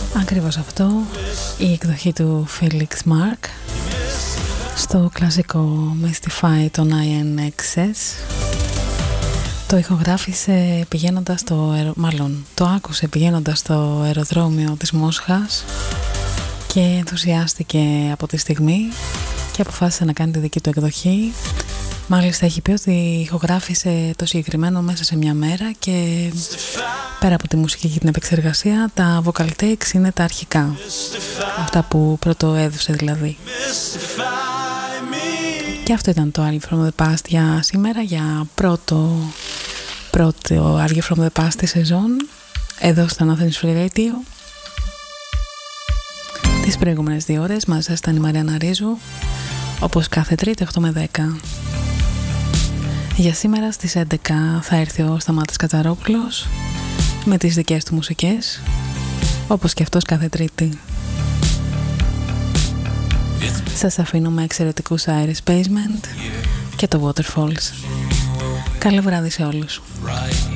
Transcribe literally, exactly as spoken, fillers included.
Ακριβώς αυτό, η εκδοχή του Felix Mark στο κλασικό Mystify των άι εν εξ ες. Το ηχογράφησε πηγαίνοντας στο αερο... μάλλον το άκουσε πηγαίνοντας στο αεροδρόμιο της Μόσχας και ενθουσιάστηκε από τη στιγμή και αποφάσισε να κάνει τη δική του εκδοχή. Μάλιστα έχει πει ότι ηχογράφησε το συγκεκριμένο μέσα σε μια μέρα και πέρα από τη μουσική και την επεξεργασία, τα vocal takes είναι τα αρχικά, αυτά που πρώτο έδωσε δηλαδή. Και αυτό ήταν το Are You From The Past για σήμερα, για πρώτο, πρώτο Are You From The Past τη σεζόν εδώ στο Athens Free Radio. Τις προηγούμενες δύο ώρες μαζί ήταν η Μαριάννα Ρίζου, όπως κάθε Τρίτη οκτώ με δέκα. Για σήμερα στις έντεκα θα έρθει ο Σταμάτης Κατσαρόπουλος με τις δικές του μουσικές, όπως και αυτός κάθε Τρίτη. Σας αφήνω με εξαιρετικούς Iris Basement και το Waterfalls. Καλό βράδυ σε όλους.